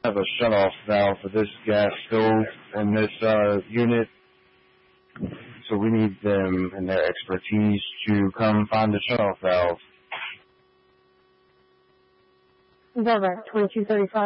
have a shutoff valve for this gas stove and this unit, so we need them and their expertise to come find the shutoff valve. Velvet 2235.